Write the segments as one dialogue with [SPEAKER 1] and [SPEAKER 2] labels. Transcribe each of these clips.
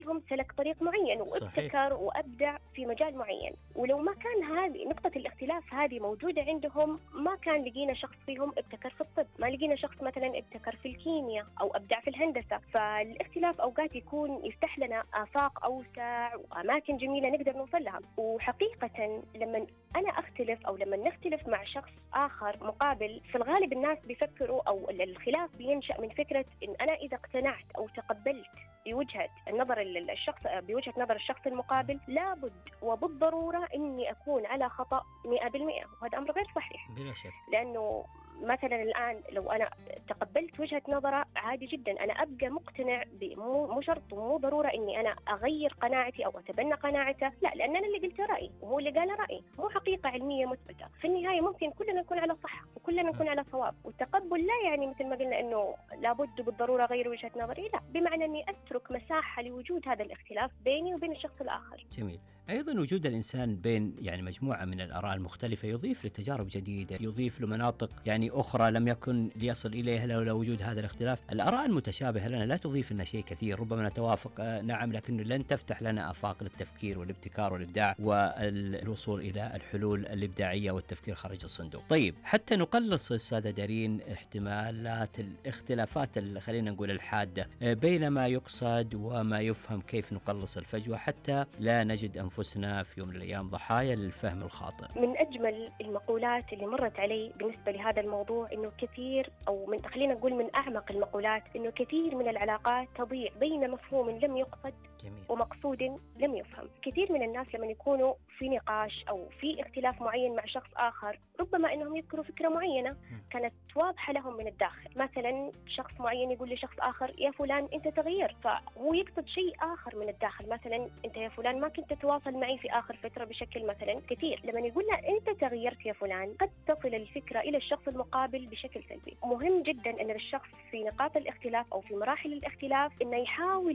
[SPEAKER 1] فيهم سلك طريق معين وابتكر وأبدع في مجال معين. ولو ما كان هذه نقطة الاختلاف هذه موجودة عندهم، ما كان لقينا شخص فيهم ابتكر في الطب، ما لقينا شخص مثلا ابتكر في الكيمياء أو أبدع في الهندسة. فالاختلاف أوقات يكون يفتح لنا آفاق أوسع وأماكن جميلة نقدر نوصل لها. وحقيقة لما أنا أختلف أو لما نختلف مع شخص آخر مقابل، في الغالب الناس بيفكروا أو الخلاف بينشأ من فكرة إن أنا إذا اقتنعت أو تقبلت بوجهة نظر الشخص المقابل، لابد وبالضرورة إني أكون على خطأ 100%، وهذا أمر غير صحيح
[SPEAKER 2] بلا شك.
[SPEAKER 1] لأنه مثلا الآن لو أنا تقبلت وجهة نظره عادي جدا، أنا أبقى مقتنع مو شرط ومو ضرورة إني أنا أغير قناعتي أو أتبنى قناعته، لا، لأن أنا اللي قلت رأيي وهو اللي قال رأيي، مو حقيقة علمية مثبتة. في النهاية ممكن كلنا نكون على صح وكلنا نكون على صواب، والتقبل لا يعني مثل ما قلنا إنه لابد بالضرورة غير وجهة نظري، لا، بمعنى إني أترك مساحة لوجود هذا الاختلاف بيني وبين الشخص الآخر.
[SPEAKER 2] جميل. أيضا وجود الإنسان بين يعني مجموعة من الآراء المختلفة يضيف لتجارب جديدة، يضيف لمناطق يعني أخرى لم يكن ليصل إليها لولا وجود هذا الاختلاف. الآراء المتشابهة لنا لا تضيف لنا شيء كثير، ربما نتوافق نعم، لكنه لن تفتح لنا آفاق للتفكير والابتكار والإبداع والوصول إلى الحلول الإبداعية والتفكير خارج الصندوق. طيب، حتى نقلص أستاذة دارين احتمالات الاختلافات خلينا نقول الحادة بين ما يقصد وما يفهم، كيف نقلص الفجوة حتى لا نجد أنفسنا في يوم من الأيام ضحايا للفهم الخاطئ؟
[SPEAKER 1] من أجمل المقولات اللي مرت علي بالنسبة لهذا الموضوع إنه كثير، أو خلينا نقول من أعمق المقولات، إنه كثير من العلاقات تضيع بين مفهوم لم يقصد
[SPEAKER 2] جميل.
[SPEAKER 1] ومقصود لم يفهم. كثير من الناس لما يكونوا في نقاش أو في اختلاف معين مع شخص آخر، ربما إنهم يذكروا فكرة معينة كانت واضحة لهم من الداخل. مثلا شخص معين يقول لشخص آخر يا فلان أنت تغيرت، فهو يقصد شيء آخر من الداخل، مثلا أنت يا فلان ما كنت تتواصل معي في آخر فترة بشكل مثلا كثير. لما يقول له أنت تغيرت يا فلان، قد تصل الفكرة إلى الشخص المقابل بشكل سلبي. مهم جدا أن الشخص في نقاط الاختلاف أو في مراحل الاختلاف إنه يحاول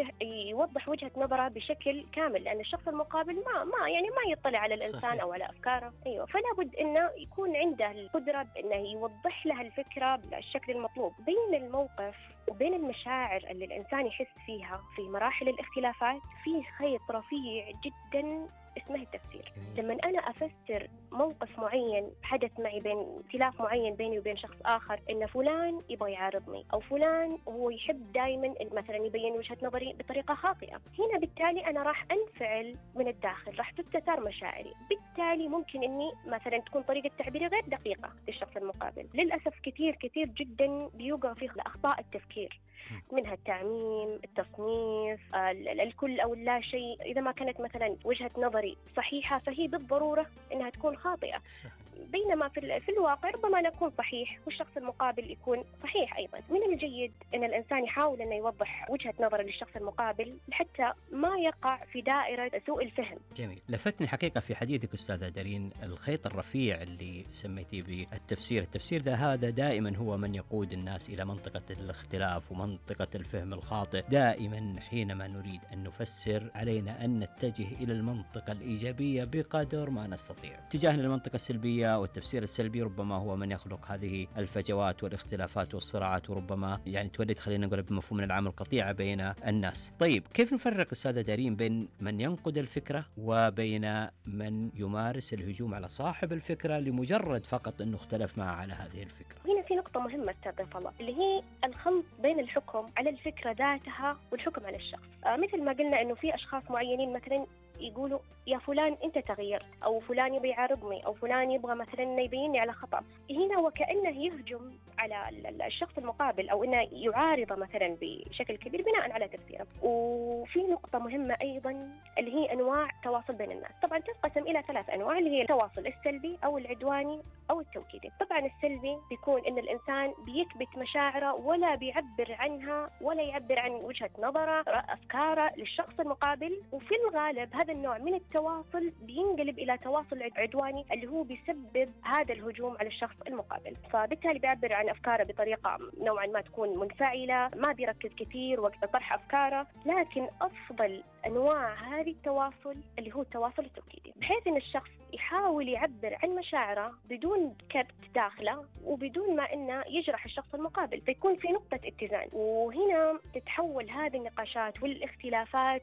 [SPEAKER 1] يوضح وجهة نظره بشكل كامل، لأن الشخص المقابل ما يطلع على الإنسان صحيح. أو على أفكاره. أيوة، فلا بد إنه يكون عنده القدرة إنه يوضح لها الفكرة بالشكل المطلوب. بين الموقف وبين المشاعر اللي الإنسان يحس فيها في مراحل الاختلافات في خيط رفيع جدا اسمه التفسير. لما أنا أفسر موقف معين حدث معي بين اختلاف معين بيني وبين شخص آخر، إن فلان يبغى يعارضني أو فلان هو يحب دائما مثلا يبين وجهة نظري بطريقة خاطئة، هنا بالتالي أنا راح أنفعل من الداخل، راح تستثار مشاعري، بالتالي ممكن إني مثلا تكون طريقة تعبيري غير دقيقة للشخص المقابل. للأسف كثير جدا بيوقع في أخطاء التفكير، منها التعميم، التصنيف، الكل أو لا شيء. إذا ما كانت مثلا وجهة نظري صحيحة فهي بالضرورة إنها تكون خاطئة، بينما في الواقع ربما نكون صحيح والشخص المقابل يكون صحيح أيضا. من الجيد أن الإنسان يحاول أن يوضح وجهة نظره للشخص المقابل حتى ما يقع في دائرة سوء الفهم.
[SPEAKER 2] جميل. لفتني حقيقة في حديثك أستاذة دارين الخيط الرفيع اللي سميتيه بالتفسير. التفسير هذا دائما هو من يقود الناس إلى منطقة الاختلاف ومنطقة الفهم الخاطئ. دائما حينما نريد أن نفسر علينا أن نتجه إلى المنطقة الإيجابية بقدر ما نستطيع. اتجاهنا للمنطقة السلبية والتفسير السلبي ربما هو من يخلق هذه الفجوات والاختلافات والصراعات، وربما يعني تولد خلينا نقول بمفهوم من العام القطيعة بين الناس. طيب، كيف نفرق أستاذة دارين بين من ينقد الفكرة وبين من يمارس الهجوم على صاحب الفكرة لمجرد فقط أنه اختلف معه على هذه الفكرة؟
[SPEAKER 1] هنا في نقطة مهمة أستاذ فضل، اللي هي الخلط بين الحكم على الفكرة ذاتها والحكم على الشخص. مثل ما قلنا أنه في أشخاص معينين مثلا يقولوا يا فلان أنت تغيرت، أو فلان يبغى يعارضني، أو فلان يبغى مثلا يبيني على خطأ. هنا وكأنه يهجم على الشخص المقابل أو إنه يعارضه مثلا بشكل كبير بناء على تفسيره. وفي نقطة مهمة أيضا اللي هي أنواع التواصل بين الناس. طبعا تنقسم إلى 3 أنواع، اللي هي التواصل السلبي أو العدواني أو التوكيدي. طبعا السلبي بيكون إن الإنسان بيكبت مشاعره ولا بيعبر عنها ولا يعبر عن وجهة نظره أفكاره للشخص المقابل، وفي الغالب هذا النوع من التواصل بينقلب إلى تواصل عدواني اللي هو بيسبب هذا الهجوم على الشخص المقابل. فبالتالي بيعبر عن أفكاره بطريقة نوعا ما تكون منفعلة، ما بيركز كثير وقت طرح أفكاره. لكن أفضل أنواع هذه التواصل اللي هو التواصل التوكيدي، بحيث أن الشخص يحاول يعبر عن مشاعره بدون كبت داخله وبدون ما أنه يجرح الشخص المقابل، فيكون في نقطة اتزان. وهنا تتحول هذه النقاشات والاختلافات